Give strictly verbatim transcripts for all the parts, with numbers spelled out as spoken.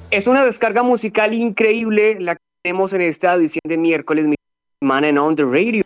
Es una descarga musical increíble la que tenemos en esta edición de miércoles, Man and on the Radio.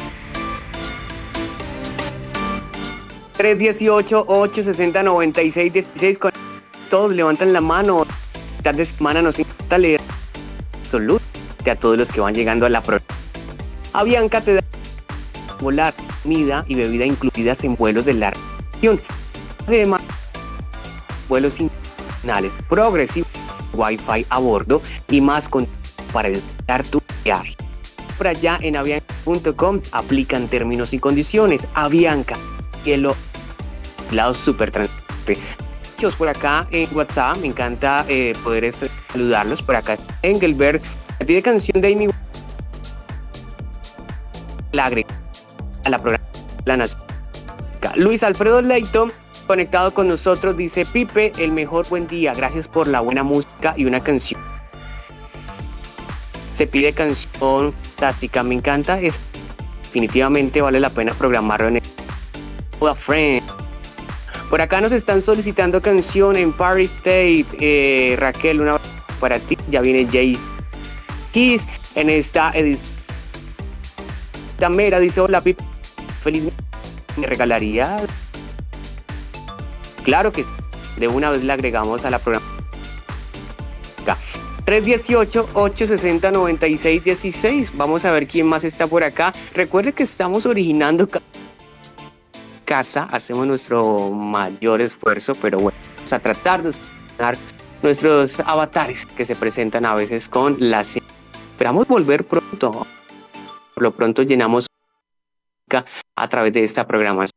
tres dieciocho, ocho sesenta, noventa y seis dieciséis. Con todos levantan la mano. Esta de semana nos encanta leer absolutamente a todos los que van llegando a la programa. A Bianca te da volar, comida y bebida incluidas en vuelos de larga duración. Además, vuelos internacionales progresivos, Wi-Fi a bordo y más con para disfrutar tu viaje. Por allá en avianca punto com aplican términos y condiciones. Avianca, cielo, lado súper transparente. Muchos por acá en WhatsApp, me encanta eh, poder saludarlos. Por acá Engelberg me pide canción de Amy la agrega a la programa La Nación. Luis Alfredo Leito conectado con nosotros, dice: Pipe, el mejor buen día, gracias por la buena música y una canción. Se pide canción clásica, me encanta, es definitivamente vale la pena programarlo en el a Friend. Por acá nos están solicitando canción en Paris State. eh, Raquel, una para ti, ya viene Jace Kiss en esta edición. Tamera dice: hola Pipe, feliz, me regalaría. Claro que de una vez la agregamos a la programa. tres dieciocho, ocho sesenta, noventa y seis dieciséis. Vamos a ver quién más está por acá. Recuerde que estamos originando ca- casa, hacemos nuestro mayor esfuerzo, pero bueno, vamos a tratar de solucionar nuestros avatares que se presentan a veces con la señal. Esperamos volver pronto. Por lo pronto llenamos a través de esta programación.